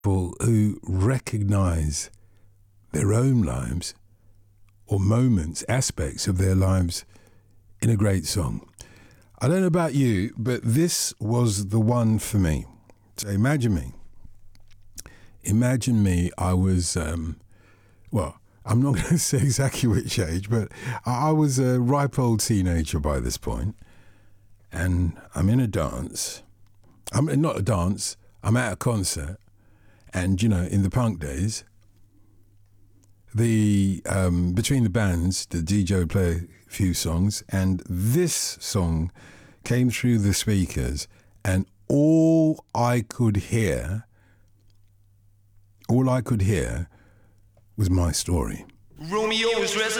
people who recognize their own lives or moments, aspects of their lives in a great song. I don't know about you, but this was the one for me. So imagine me. I was, I'm not going to say exactly which age, but I was a ripe old teenager by this point, and I'm in a dance. I'm not a dance, I'm at a concert, and, in the punk days, between the bands, the DJ would play a few songs, and this song came through the speakers, and all I could hear was my story. Romeo is resident.